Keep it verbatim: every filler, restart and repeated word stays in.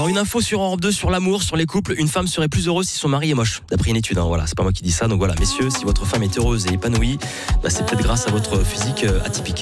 Alors une info sur Europe deux sur l'amour, sur les couples. Une femme serait plus heureuse si son mari est moche. D'après une étude, hein, voilà, c'est pas moi qui dis ça. Donc voilà, messieurs, si votre femme est heureuse et épanouie, bah, c'est peut-être grâce à votre physique euh, atypique.